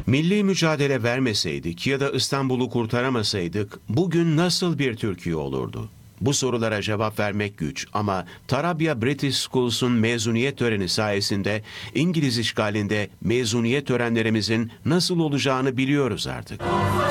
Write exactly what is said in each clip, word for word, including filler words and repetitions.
Milli mücadele vermeseydik ya da İstanbul'u kurtaramasaydık bugün nasıl bir Türkiye olurdu? Bu sorulara cevap vermek güç ama Tarabya British Schools'un mezuniyet töreni sayesinde İngiliz işgalinde mezuniyet törenlerimizin nasıl olacağını biliyoruz artık.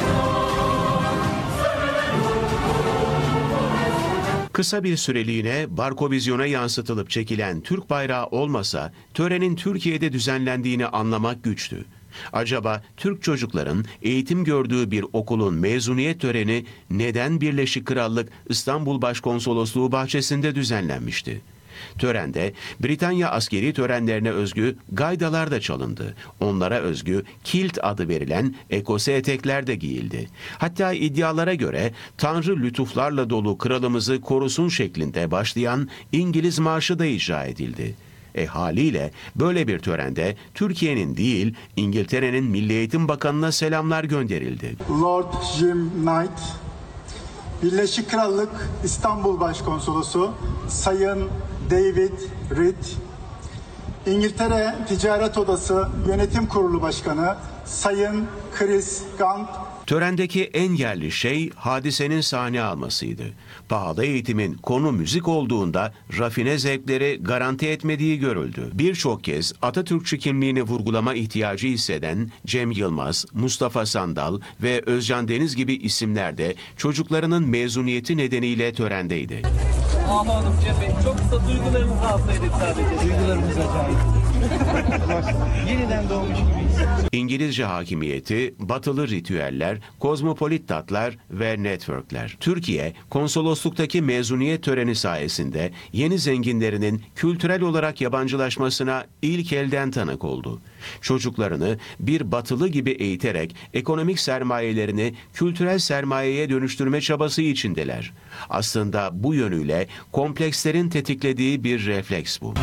Kısa bir süreliğine Barkovizyon'a yansıtılıp çekilen Türk bayrağı olmasa törenin Türkiye'de düzenlendiğini anlamak güçtü. Acaba Türk çocukların eğitim gördüğü bir okulun mezuniyet töreni neden Birleşik Krallık İstanbul Başkonsolosluğu bahçesinde düzenlenmişti? Törende Britanya askeri törenlerine özgü gaydalar da çalındı. Onlara özgü kilt adı verilen ekose etekler de giyildi. Hatta iddialara göre Tanrı lütuflarla dolu kralımızı korusun şeklinde başlayan İngiliz marşı da icra edildi. E haliyle böyle bir törende Türkiye'nin değil İngiltere'nin Milli Eğitim Bakanı'na selamlar gönderildi. Lord Jim Knight, Birleşik Krallık İstanbul Başkonsolosu Sayın David Reed, İngiltere Ticaret Odası Yönetim Kurulu Başkanı Sayın Chris Gant. Törendeki en yerli şey hadisenin sahne almasıydı. Pahalı eğitimin konu müzik olduğunda rafine zevkleri garanti etmediği görüldü. Birçok kez Atatürkçü kimliğini vurgulama ihtiyacı hisseden Cem Yılmaz, Mustafa Sandal ve Özcan Deniz gibi isimler de çocuklarının mezuniyeti nedeniyle törendeydi. Amanım Cem Bey, çok kısa duygularınızı alsaydık sadece. Duygularımız acayip. Yeniden doğmuş gibiyiz. İngilizce hakimiyeti, batılı ritüeller, kozmopolit tatlar ve networkler. Türkiye, konsolosluktaki mezuniyet töreni sayesinde yeni zenginlerinin kültürel olarak yabancılaşmasına ilk elden tanık oldu. Çocuklarını bir batılı gibi eğiterek ekonomik sermayelerini kültürel sermayeye dönüştürme çabası içindeler. Aslında bu yönüyle komplekslerin tetiklediği bir refleks bu.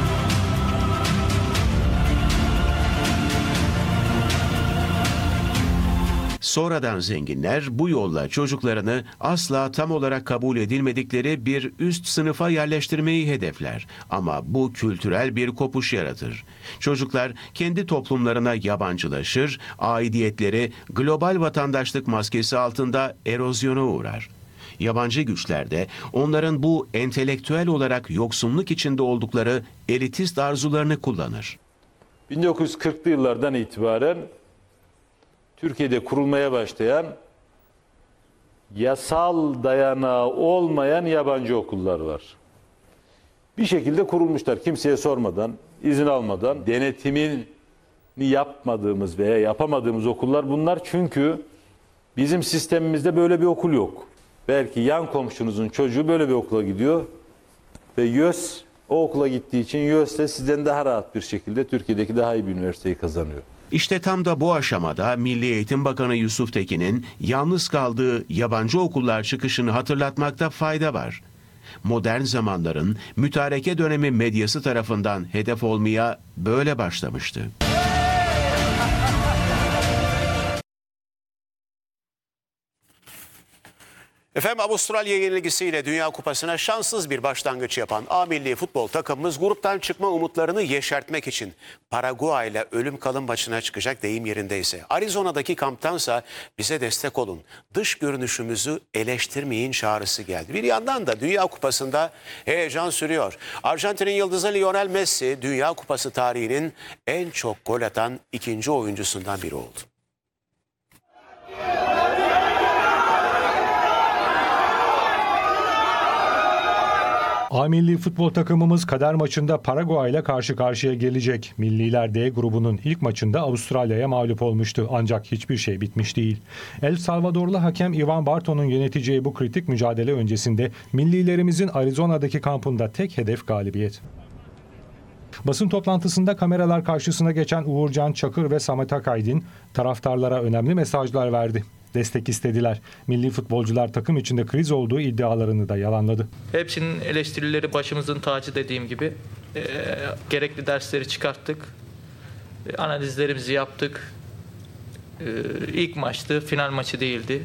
Sonradan zenginler bu yolla çocuklarını asla tam olarak kabul edilmedikleri bir üst sınıfa yerleştirmeyi hedefler. Ama bu kültürel bir kopuş yaratır. Çocuklar kendi toplumlarına yabancılaşır, aidiyetleri global vatandaşlık maskesi altında erozyona uğrar. Yabancı güçler de onların bu entelektüel olarak yoksunluk içinde oldukları elitist arzularını kullanır. bin dokuz yüz kırklı yıllardan itibaren Türkiye'de kurulmaya başlayan yasal dayanağı olmayan yabancı okullar var. Bir şekilde kurulmuşlar kimseye sormadan, izin almadan, denetimini yapmadığımız veya yapamadığımız okullar bunlar çünkü bizim sistemimizde böyle bir okul yok. Belki yan komşunuzun çocuğu böyle bir okula gidiyor ve YÖS o okula gittiği için YÖS de sizden daha rahat bir şekilde Türkiye'deki daha iyi bir üniversiteyi kazanıyor. İşte tam da bu aşamada Milli Eğitim Bakanı Yusuf Tekin'in yalnız kaldığı yabancı okullar çıkışını hatırlatmakta fayda var. Modern zamanların mütareke dönemi medyası tarafından hedef olmaya böyle başlamıştı. Efendim Avustralya yenilgisiyle Dünya Kupası'na şanssız bir başlangıç yapan A milli futbol takımımız gruptan çıkma umutlarını yeşertmek için Paraguay ile ölüm kalım maçına çıkacak deyim yerindeyse. Arizona'daki kamptansa bize destek olun, dış görünüşümüzü eleştirmeyin çağrısı geldi. Bir yandan da Dünya Kupası'nda heyecan sürüyor. Arjantin'in yıldızı Lionel Messi Dünya Kupası tarihinin en çok gol atan ikinci oyuncusundan biri oldu. A milli futbol takımımız kader maçında Paraguay ile karşı karşıya gelecek. Milliler D grubunun ilk maçında Avustralya'ya mağlup olmuştu. Ancak hiçbir şey bitmiş değil. El Salvadorlu hakem Ivan Barton'un yöneteceği bu kritik mücadele öncesinde millilerimizin Arizona'daki kampında tek hedef galibiyet. Basın toplantısında kameralar karşısına geçen Uğurcan Çakır ve Samet Akaydın taraftarlara önemli mesajlar verdi. Destek istediler. Milli futbolcular takım içinde kriz olduğu iddialarını da yalanladı. Hepsinin eleştirileri başımızın tacı dediğim gibi. E, gerekli dersleri çıkarttık. E, analizlerimizi yaptık. E, ilk maçtı, final maçı değildi.